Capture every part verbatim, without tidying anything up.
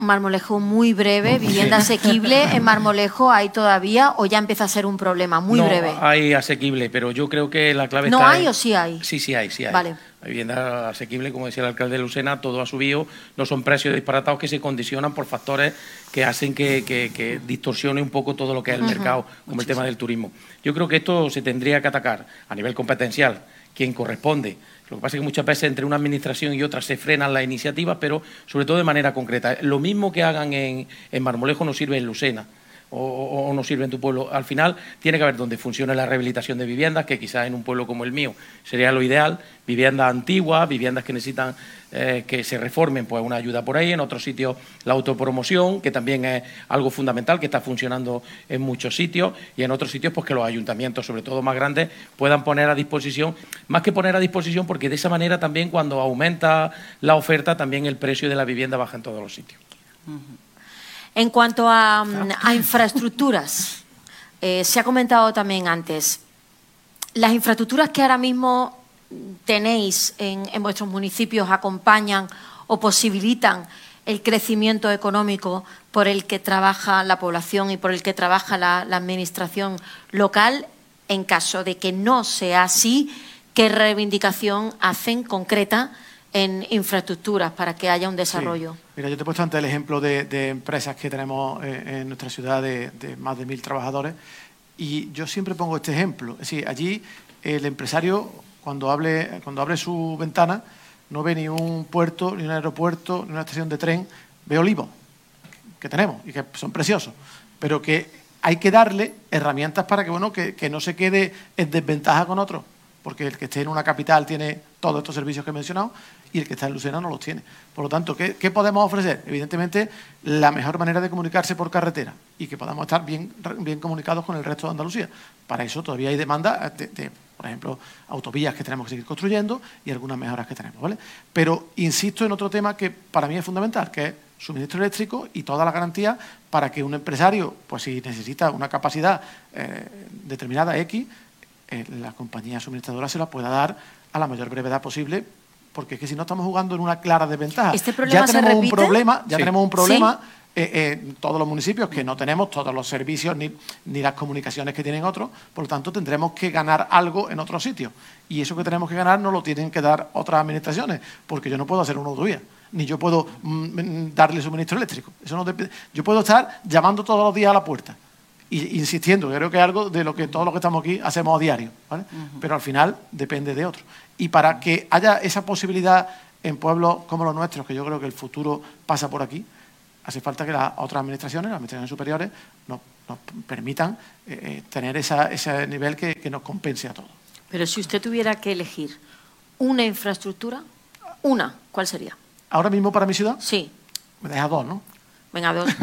Marmolejo muy breve, vivienda asequible. ¿En Marmolejo hay todavía o ya empieza a ser un problema? Muy no, breve. Hay asequible, pero yo creo que la clave ¿No está hay en... o sí hay? Sí, sí hay, sí hay. Vale. Hay vivienda asequible, como decía el alcalde de Lucena, todo ha subido, no son precios disparatados que se condicionan por factores que hacen que, que, que distorsione un poco todo lo que es el Uh-huh. mercado, como Muchísimo. El tema del turismo. Yo creo que esto se tendría que atacar a nivel competencial, quien corresponde. Lo que pasa es que muchas veces entre una administración y otra se frenan las iniciativas, pero sobre todo de manera concreta. Lo mismo que hagan en, en Marmolejo no sirve en Lucena o, o, o no sirve en tu pueblo. Al final tiene que haber donde funcione la rehabilitación de viviendas, que quizás en un pueblo como el mío sería lo ideal, viviendas antiguas, viviendas que necesitan eh, que se reformen, pues una ayuda por ahí. En otros sitios la autopromoción, que también es algo fundamental, que está funcionando en muchos sitios, y en otros sitios pues que los ayuntamientos, sobre todo más grandes, puedan poner a disposición, más que poner a disposición, porque de esa manera también cuando aumenta la oferta, también el precio de la vivienda baja en todos los sitios. Uh-huh. En cuanto a, a infraestructuras, eh, se ha comentado también antes, las infraestructuras que ahora mismo tenéis en, en vuestros municipios acompañan o posibilitan el crecimiento económico por el que trabaja la población y por el que trabaja la, la administración local. En caso de que no sea así, ¿qué reivindicación hacen concreta en infraestructuras para que haya un desarrollo? Sí. Mira, yo te he puesto antes el ejemplo de, de empresas que tenemos en, en nuestra ciudad de, de más de mil trabajadores, y yo siempre pongo este ejemplo. Es decir, allí el empresario, cuando abre, cuando abre su ventana, no ve ni un puerto, ni un aeropuerto, ni una estación de tren, ve olivos, que tenemos y que son preciosos, pero que hay que darle herramientas para que, bueno, que, que no se quede en desventaja con otros, porque el que esté en una capital tiene todos estos servicios que he mencionado y el que está en Lucena no los tiene. Por lo tanto, ¿qué, qué podemos ofrecer? Evidentemente, la mejor manera de comunicarse por carretera y que podamos estar bien, bien comunicados con el resto de Andalucía. Para eso todavía hay demanda de, de, por ejemplo, autovías que tenemos que seguir construyendo y algunas mejoras que tenemos, ¿vale? Pero insisto en otro tema que para mí es fundamental, que es suministro eléctrico y todas las garantías para que un empresario, pues si necesita una capacidad eh, determinada X, eh, la compañía suministradora se la pueda dar a la mayor brevedad posible, porque es que si no estamos jugando en una clara desventaja. ¿Este problema ya tenemos se un repite? problema, ya Sí. tenemos un problema ¿Sí? eh, eh, en todos los municipios, que no tenemos todos los servicios ni, ni las comunicaciones que tienen otros, por lo tanto tendremos que ganar algo en otros sitios. Y eso que tenemos que ganar no lo tienen que dar otras administraciones, porque yo no puedo hacer una autovía, ni yo puedo mm, darle suministro eléctrico. Eso no depende. Yo puedo estar llamando todos los días a la puerta y insistiendo, creo que es algo de lo que todos los que estamos aquí hacemos a diario, ¿vale? Uh-huh. Pero al final depende de otro. Y para que haya esa posibilidad en pueblos como los nuestros, que yo creo que el futuro pasa por aquí, hace falta que las otras administraciones, las administraciones superiores, nos, nos permitan eh, tener esa, ese nivel que, que nos compense a todos. Pero si usted tuviera que elegir una infraestructura, una, ¿cuál sería? ¿Ahora mismo para mi ciudad? Sí. Me deja dos, ¿no? Venga, dos.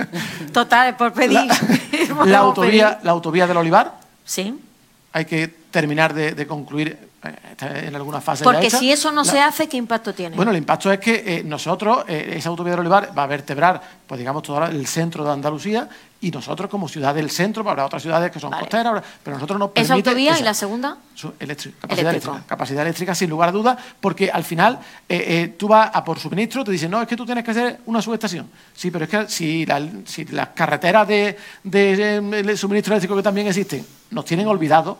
Total, por pedir. La, la, autovía, la autovía del Olivar. Sí. Hay que terminar de, de concluir eh, en alguna fase. Porque hecha. si eso no la, se hace, ¿qué impacto tiene? Bueno, el impacto es que eh, nosotros, eh, esa autovía del Olivar va a vertebrar, pues digamos, todo el centro de Andalucía, y nosotros como ciudad del centro, habrá otras ciudades que son vale. costeras, pero nosotros nos permite... ¿Esa autovía esa, y la segunda? Su, electric, capacidad eléctrica. Capacidad eléctrica, sin lugar a dudas, porque al final eh, eh, tú vas a por suministro, te dicen, no, es que tú tienes que hacer una subestación. Sí, pero es que si, la, si las carreteras de, de, de, de suministro eléctrico que también existen nos tienen olvidados,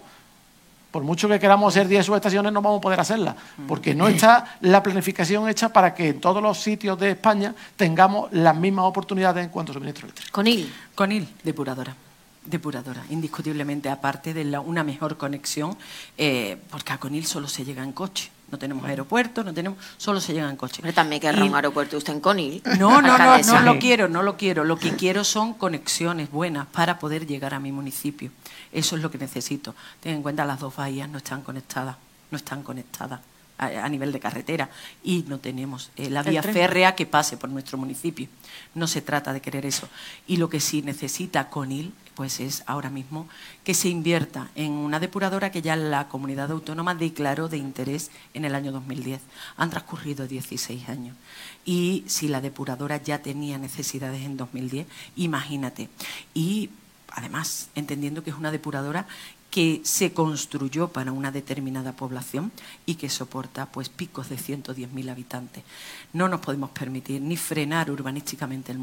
por mucho que queramos hacer diez subestaciones, no vamos a poder hacerlas, porque no está la planificación hecha para que en todos los sitios de España tengamos las mismas oportunidades en cuanto a suministro eléctrico. Conil. Conil, depuradora. Depuradora, indiscutiblemente, aparte de la, una mejor conexión, eh, porque a Conil solo se llega en coche. No tenemos aeropuerto, no tenemos, solo se llega en coche. Pero también querrá y... un aeropuerto usted en Conil. No, no, no, no lo quiero, no lo quiero. Lo que quiero son conexiones buenas para poder llegar a mi municipio. Eso es lo que necesito. Ten en cuenta, las dos bahías no están conectadas, no están conectadas a, a nivel de carretera y no tenemos eh, la vía férrea que pase por nuestro municipio. No se trata de querer eso. Y lo que sí necesita Conil, pues es ahora mismo que se invierta en una depuradora que ya la comunidad autónoma declaró de interés en el año dos mil diez. Han transcurrido dieciséis años. Y si la depuradora ya tenía necesidades en dos mil diez, imagínate. Y además, entendiendo que es una depuradora que se construyó para una determinada población y que soporta pues picos de ciento diez mil habitantes. No nos podemos permitir ni frenar urbanísticamente el mundo.